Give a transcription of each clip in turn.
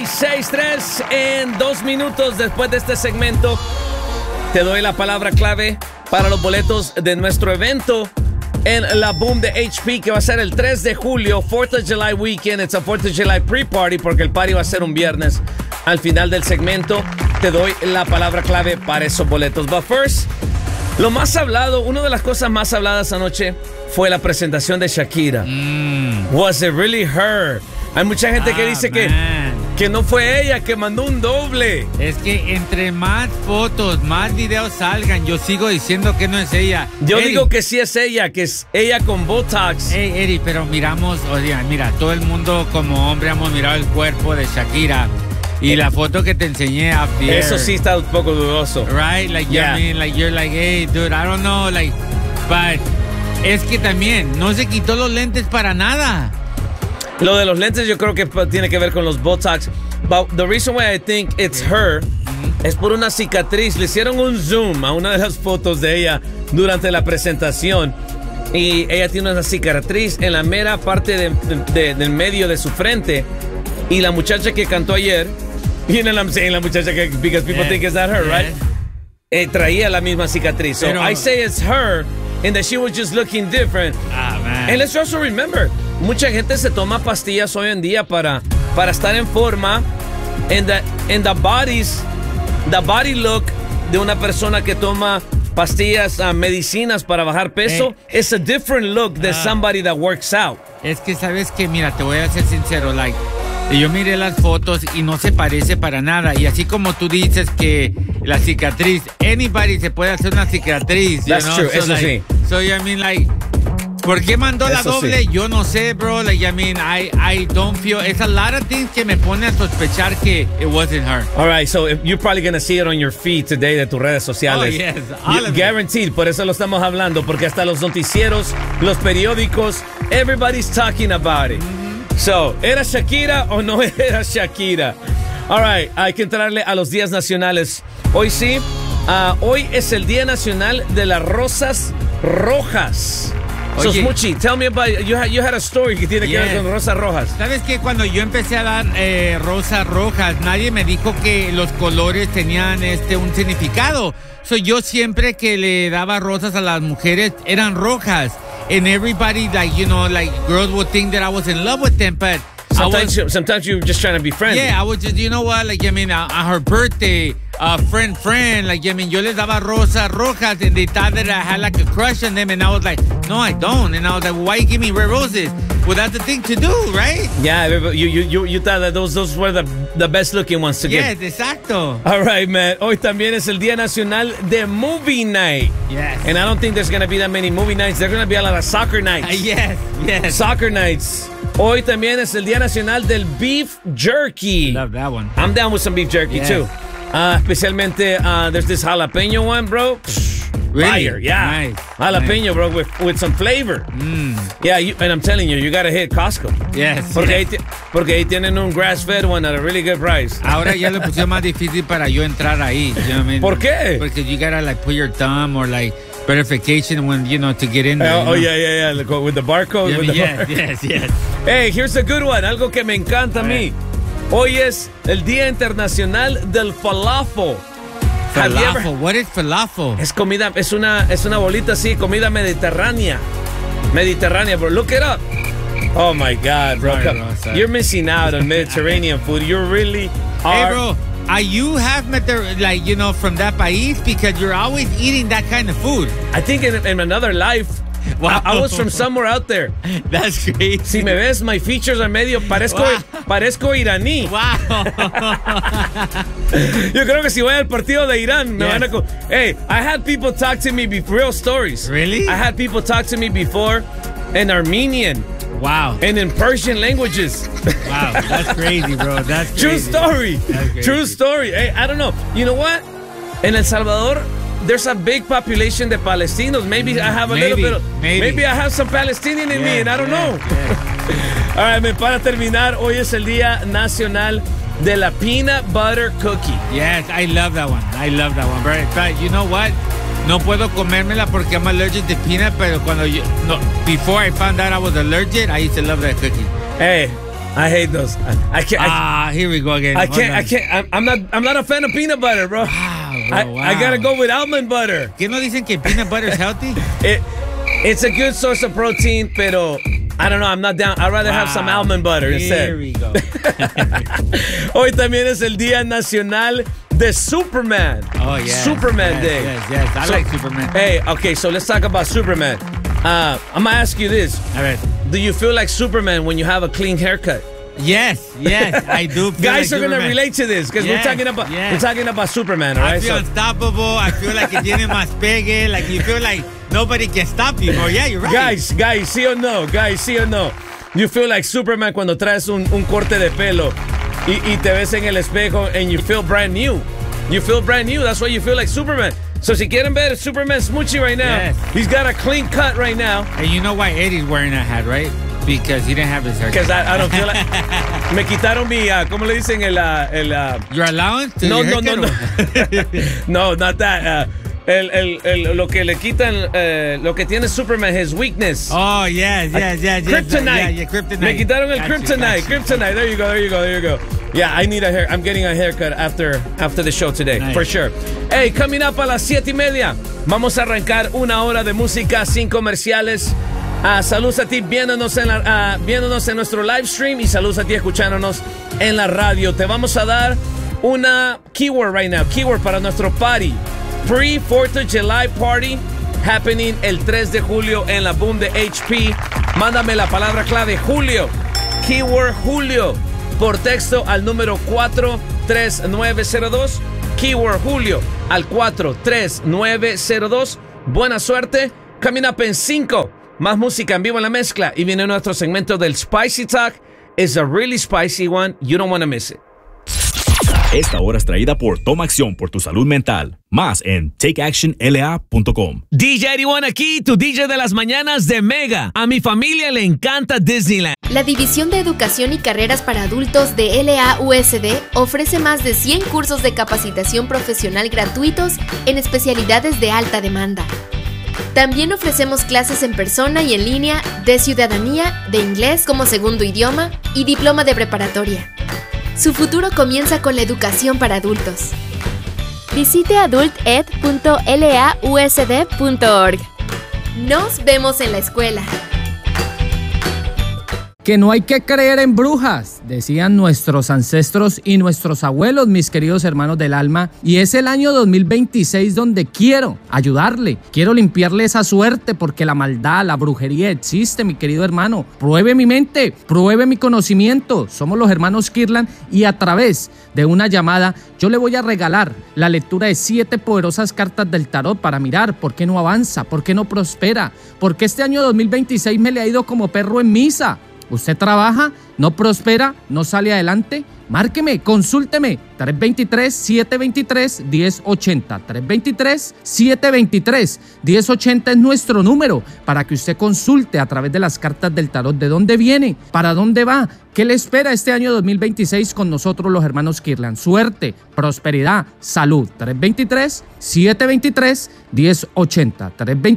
6:03 en 2 minutos después de este segmento. Te doy la palabra clave para los boletos de nuestro evento en la Boom de HP, que va a ser el 3 de julio, 4th of July weekend. It's a 4th of July pre-party porque el party va a ser un viernes. Al final del segmento te doy la palabra clave para esos boletos. But first, lo más hablado, una de las cosas más habladas anoche fue la presentación de Shakira. Was it really her? Hay mucha gente que dice que no fue ella, que mandó un doble. Es que entre más fotos, más videos salgan, yo sigo diciendo que no es ella. Yo digo que sí es ella, que es ella con Botox. Hey, Eddie, pero miramos, mira, todo el mundo como hombre hemos mirado el cuerpo de Shakira. Y la foto que te enseñé up there. Eso sí está un poco dudoso. Right? Like, yeah. I mean, like, you're like, hey, dude, I don't know, like, but es que también no se quitó los lentes para nada. Lo de los lentes yo creo que tiene que ver con los Botox. But the reason why I think it's her es por una cicatriz. Le hicieron un zoom a una de las fotos de ella durante la presentación. Y ella tiene una cicatriz en la mera parte del medio de su frente. Y la muchacha que cantó ayer, you know what I'm saying, la muchacha que, because people think it's not her, right? Traía la misma cicatriz. So I say it's her, and that she was just looking different. Ah, man. And let's also remember, mucha gente se toma pastillas hoy en día para estar en forma. And the body look de una persona que toma pastillas, medicinas para bajar peso, it's a different look than somebody that works out. Es que sabes que, mira, te voy a ser sincero, like, yo miré las fotos y no se parece para nada. Y así como tú dices que la cicatriz, anybody se puede hacer una cicatriz. That's true, so, eso like, sí. So, I mean, like, ¿por qué mandó la doble? Sí. Yo no sé, bro. Like, I mean, I don't feel... It's a lot of things que me pone a sospechar que it wasn't her. All right, so you're probably going to see it on your feed today de tus redes sociales. Oh, yes. All of Guaranteed, por eso lo estamos hablando, porque hasta los noticieros, los periódicos, everybody's talking about it. So, ¿era Shakira o no era Shakira? All right, hay que entrarle a los días nacionales. Hoy sí, hoy es el Día Nacional de las Rosas Rojas. So, Smuchi, tell me about, you had a story que tiene que ver con rosas rojas. ¿Sabes qué? Cuando yo empecé a dar rosas rojas, nadie me dijo que los colores tenían un significado. So, yo siempre que le daba rosas a las mujeres eran rojas. And everybody, like, you know, like, girls would think that I was in love with them, but sometimes you're just trying to be friendly. Yeah, I was just, you know what, like, I mean, on her birthday, friend, like, I mean, yo les daba rosas rojas, and they thought that I had, like, a crush on them, and I was like, no, I don't. And I was like, why you give me red roses? Well, that's the thing to do, right? Yeah, you thought that those were the best looking ones to yes, give. Yes, exacto. All right, man. Hoy también es el Día Nacional de Movie Night. Yes. And I don't think there's going to be that many movie nights. There's going to be a lot of soccer nights. Yes. Soccer nights. Hoy también es el Día Nacional del Beef Jerky. Love that one. I'm down with some beef jerky, too. Especialmente, there's this jalapeno one, bro. Really? Fire, yeah. Nice. Jalapeno, bro, with some flavor. Yeah, and I'm telling you gotta hit Costco. Yes. Porque ahí tienen un grass-fed one at a really good price. Ahora ya lo pusieron más difícil para yo entrar ahí. You know what I mean? ¿Por qué? Porque you gotta, like, put your thumb or, like, verification when, you know, to get in there. Yeah. With the barcode. Yes. Hey, here's a good one. Algo que me encanta a mí. Hoy es el Día Internacional del Falafel. Falafel. What is falafel? Es comida, es una bolita así, comida mediterránea. Bro. Look it up. Oh my God, bro. You're missing out on Mediterranean food. You really are. Hey, bro. Are you half like, you know, from that país? Because you're always eating that kind of food. I think in another life. Wow. I was from somewhere out there. That's great. Si me ves, my features are medio, parezco iraní. Wow. Yo creo que si voy al partido de Irán, me van a... Hey, I had people talk to me real stories. Really? I had people talk to me before in Armenian. Wow. And in Persian languages. Wow, that's crazy, bro. That's crazy. True story. True story. Hey, I don't know. You know what? In El Salvador, there's a big population de Palestinos. Maybe I have a little bit of... Maybe I have some Palestinian in me and I don't know. All right, para terminar, hoy es el Día Nacional de la Peanut Butter Cookie. Yes, I love that one. But you know what? No puedo comérmela porque I'm allergic to peanut, pero before I found out I was allergic, I used to love that cookie. Hey, I hate those. I can't. Here we go again. I can't. I'm not a fan of peanut butter, bro. Wow. I gotta go with almond butter. ¿Qué no dicen que peanut butter is healthy? It's a good source of protein, pero I don't know. I'm not down. I'd rather have some almond butter instead. Here we go. Hoy también es el Día Nacional de Superman. Oh, yeah. Superman Day. Yes. I like Superman. Hey, okay, so let's talk about Superman. I'm gonna ask you this. A ver. Do you feel like Superman when you have a clean haircut? Yes, I do. Feel Guys like are gonna Superman. relate to this because we're talking about Superman, all I right? feel unstoppable. I feel like que tiene más pegue. Like you feel like nobody can stop you. Oh, yeah, you're right. Guys, ¿sí o no? Guys, ¿sí o no? You feel like Superman cuando traes un corte de pelo y te ves en el espejo and you feel brand new. You feel brand new. That's why you feel like Superman. So si quieren ver Superman Smoochie right now, Yes. he's got a clean cut right now. And you know why Eddie's wearing a hat, right? Because he didn't have his hair. Because I don't feel like... Me quitaron mi... ¿Cómo le dicen? Your allowance? To No, your no, no, haircut? no. No, not that. Lo que le quitan, lo que tiene Superman, his weakness. Oh, yes. Kryptonite. Yeah, kryptonite. Me quitaron el Gotcha. kryptonite. There you go. Yeah, I need I'm getting a haircut after the show today, Nice. for sure. Hey, coming up a las 7:30, vamos a arrancar una hora de música sin comerciales. Saludos a ti viéndonos en nuestro live stream y saludos a ti escuchándonos en la radio. Te vamos a dar una keyword right now, keyword para nuestro party. Pre-4th of July party happening el 3 de julio en la Boom de HP. Mándame la palabra clave Julio, keyword Julio, por texto al número 43902. Keyword Julio al 43902. Buena suerte. Coming up en 5. Más música en vivo en la mezcla. Y viene nuestro segmento del Spicy Talk. It's a really spicy one. You don't want to miss it. Esta hora es traída por Toma Acción por tu salud mental. Más en takeactionla.com. DJ 81 aquí, tu DJ de las mañanas de Mega. A mi familia le encanta Disneyland. La División de Educación y Carreras para Adultos de LAUSD ofrece más de 100 cursos de capacitación profesional gratuitos en especialidades de alta demanda. También ofrecemos clases en persona y en línea de ciudadanía, de inglés como segundo idioma y diploma de preparatoria. Su futuro comienza con la educación para adultos. Visite adulted.lausd.org. Nos vemos en la escuela. Que no hay que creer en brujas, decían nuestros ancestros y nuestros abuelos, mis queridos hermanos del alma. Y es el año 2026 donde quiero ayudarle, quiero limpiarle esa suerte porque la maldad, la brujería existe, mi querido hermano. Pruebe mi mente, pruebe mi conocimiento. Somos los hermanos Kirtland y a través de una llamada yo le voy a regalar la lectura de 7 poderosas cartas del tarot para mirar por qué no avanza, por qué no prospera, porque este año 2026 me le ha ido como perro en misa. ¿Usted trabaja, no prospera, no sale adelante? Márqueme, consúlteme. 323-723-1080. 323-723-1080 es nuestro número para que usted consulte a través de las cartas del tarot de dónde viene, para dónde va, qué le espera este año 2026 con nosotros los hermanos Kirtland. Suerte, prosperidad, salud. 323-723-1080.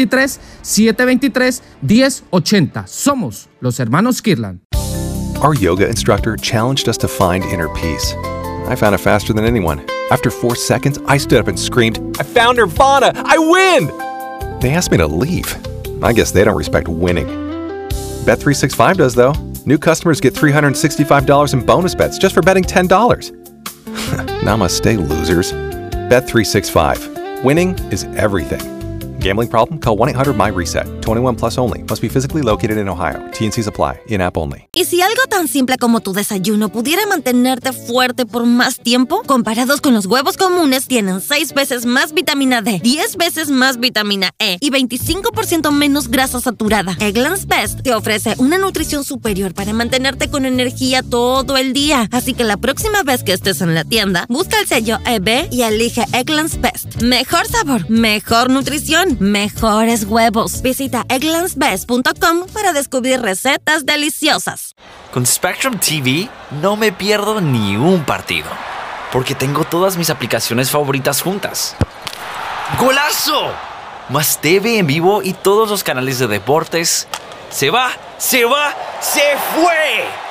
323-723-1080. Somos los hermanos Kirtland. Our yoga instructor challenged us to find inner peace. I found it faster than anyone. After 4 seconds, I stood up and screamed, "I found Nirvana! I win!" They asked me to leave. I guess they don't respect winning. Bet365 does, though. New customers get $365 in bonus bets just for betting $10. Namaste, losers. Bet365. Winning is everything. Gambling problem? Call 1-800-MY-RESET. 21 plus only. Must be physically located in Ohio. T&Cs apply. In-app only. ¿Y si algo tan simple como tu desayuno pudiera mantenerte fuerte por más tiempo? Comparados con los huevos comunes, tienen 6 veces más vitamina D, 10 veces más vitamina E y 25% menos grasa saturada. Eggland's Best te ofrece una nutrición superior para mantenerte con energía todo el día. Así que la próxima vez que estés en la tienda, busca el sello EB y elige Eggland's Best. Mejor sabor, mejor nutrición, mejores huevos. Visita egglandsbest.com para descubrir recetas deliciosas. Con Spectrum TV no me pierdo ni un partido, porque tengo todas mis aplicaciones favoritas juntas. ¡Golazo! Más TV en vivo y todos los canales de deportes. ¡Se va! ¡Se va! ¡Se fue!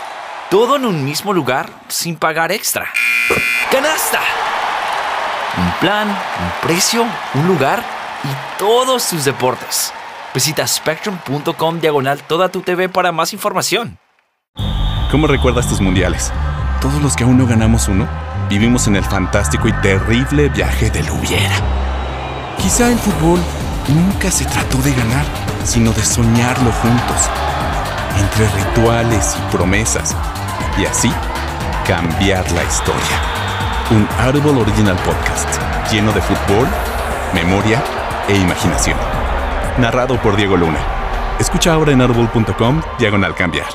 Todo en un mismo lugar sin pagar extra. ¡Canasta! Un plan, un precio, un lugar y todos tus deportes. Visita Spectrum.com/toda tu TV para más información. ¿Cómo recuerdas tus mundiales? Todos los que aún no ganamos uno, vivimos en el fantástico y terrible viaje del hubiera. Quizá el fútbol nunca se trató de ganar, sino de soñarlo juntos, entre rituales y promesas, y así cambiar la historia. Un Audible Original Podcast lleno de fútbol, memoria e imaginación. Narrado por Diego Luna. Escucha ahora en audible.com/cambiar.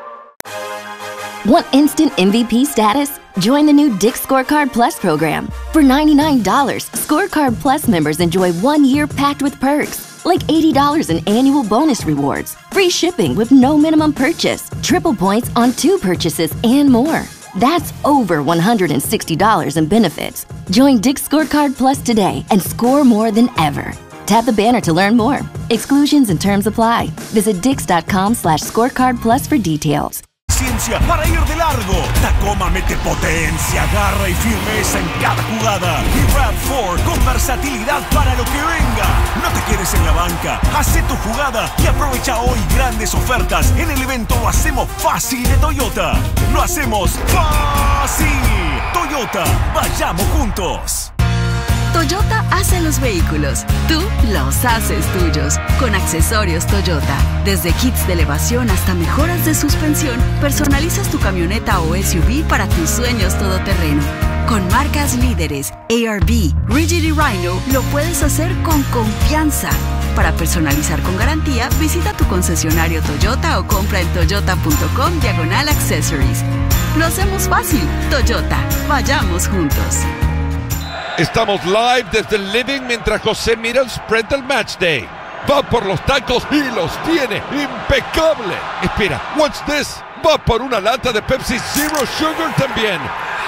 Want instant MVP status? Join the new Dick's Scorecard Plus program. For $99, Scorecard Plus members enjoy 1 year packed with perks, like $80 in annual bonus rewards, free shipping with no minimum purchase, triple points on 2 purchases, and more. That's over $160 in benefits. Join Dick's Scorecard Plus today and score more than ever. Tap the banner to learn more. Exclusions and terms apply. Visit dix.com/scorecard plus for details. Ciencia para ir de largo. Tacoma mete potencia, garra y firmeza en cada jugada. Y RAV4 con versatilidad para lo que venga. No te quedes en la banca. Hacé tu jugada y aprovecha hoy grandes ofertas en el evento Lo Hacemos Fácil de Toyota. Lo hacemos fácil. Toyota, vayamos juntos. Toyota hace los vehículos, tú los haces tuyos. Con accesorios Toyota, desde kits de elevación hasta mejoras de suspensión, personalizas tu camioneta o SUV para tus sueños todoterreno. Con marcas líderes, ARB, Rigid y Rhino, lo puedes hacer con confianza. Para personalizar con garantía, visita tu concesionario Toyota o compra en toyota.com/accessories. Lo hacemos fácil. Toyota, vayamos juntos. Estamos live desde el living mientras José mira el spread del match day. Va por los tacos y los tiene. ¡Impecable! Espera, what's this? Va por una lata de Pepsi Zero Sugar también.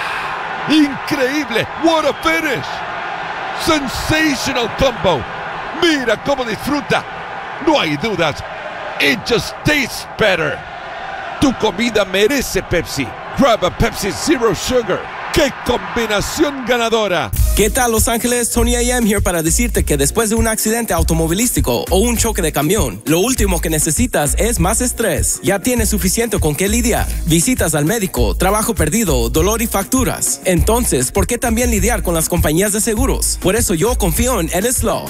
¡Increíble! What a finish! Sensational combo. Mira cómo disfruta. No hay dudas. It just tastes better. Tu comida merece Pepsi. Grab a Pepsi Zero Sugar. ¡Qué combinación ganadora! ¿Qué tal, Los Ángeles? Tony AM here para decirte que después de un accidente automovilístico o un choque de camión, lo último que necesitas es más estrés. Ya tienes suficiente con qué lidiar. Visitas al médico, trabajo perdido, dolor y facturas. Entonces, ¿por qué también lidiar con las compañías de seguros? Por eso yo confío en Ellis Law.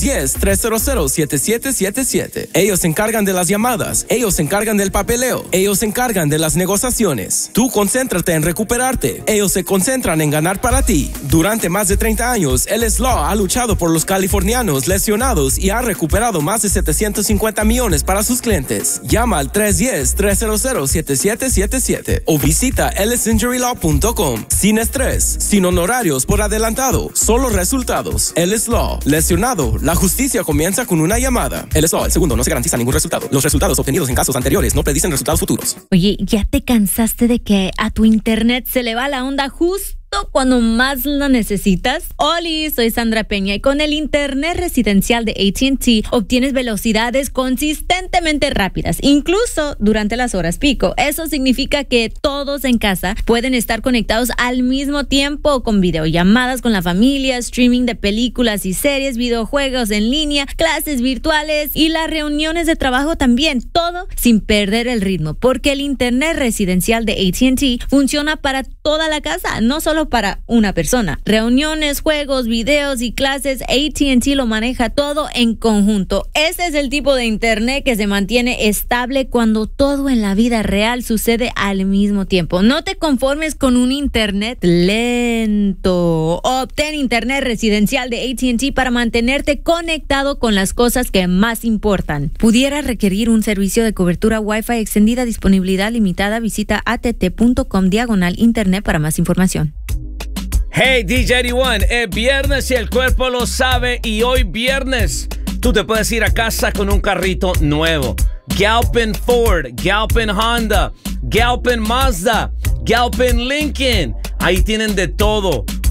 310-300-7777. Ellos se encargan de las llamadas. Ellos se encargan del papeleo. Ellos se encargan de las negociaciones. Tú concéntrate en recuperarte. Ellos se concentran en ganar para ti. Durante más de 30 años, Ellis Law ha luchado por los californianos lesionados y ha recuperado más de $750 millones para sus clientes. Llama al 310-300-7777 o visita ellisinjurylaw.com. Sin estrés, sin honorarios por adelantado, solo resultados. Ellis Law. Lesionado, la justicia comienza con una llamada. Ellis Law, el segundo, no se garantiza ningún resultado. Los resultados obtenidos en casos anteriores no predicen resultados futuros. Oye, ¿ya te cansaste de que a tu internet se le va la onda justo cuando más lo necesitas? Oli, soy Sandra Peña y con el internet residencial de AT&T obtienes velocidades consistentemente rápidas, incluso durante las horas pico. Eso significa que todos en casa pueden estar conectados al mismo tiempo con videollamadas con la familia, streaming de películas y series, videojuegos en línea, clases virtuales y las reuniones de trabajo también. Todo sin perder el ritmo, porque el internet residencial de AT&T funciona para toda la casa, no solo para una persona. Reuniones, juegos, videos y clases, AT&T lo maneja todo en conjunto. Ese es el tipo de internet que se mantiene estable cuando todo en la vida real sucede al mismo tiempo. No te conformes con un internet lento. Obtén internet residencial de AT&T para mantenerte conectado con las cosas que más importan. Pudiera requerir un servicio de cobertura Wi-Fi extendida, disponibilidad limitada. Visita att.com/internet para más información. Hey, DJ81, es viernes y el cuerpo lo sabe, y hoy viernes tú te puedes ir a casa con un carrito nuevo. Galpin Ford, Galpin Honda, Galpin Mazda, Galpin Lincoln. Ahí tienen de todo.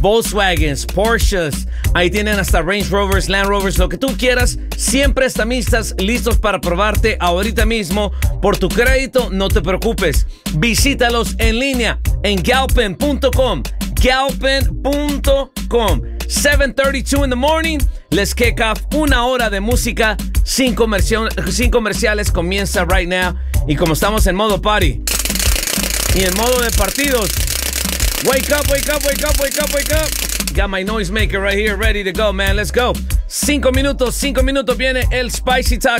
Volkswagens, Porsches, ahí tienen hasta Range Rovers, Land Rovers, lo que tú quieras. Siempre estamistas listos para probarte ahorita mismo. Por tu crédito, no te preocupes. Visítalos en línea en galpin.com. Galpin.com. 7:32 in the morning. Let's kick off una hora de música sin comerciales. Comienza right now. Y como estamos en modo party y en modo de partidos, wake up, wake up, wake up, wake up, wake up. Got my noisemaker right here ready to go, man. Let's go. 5 minutos viene el Spicy Taco.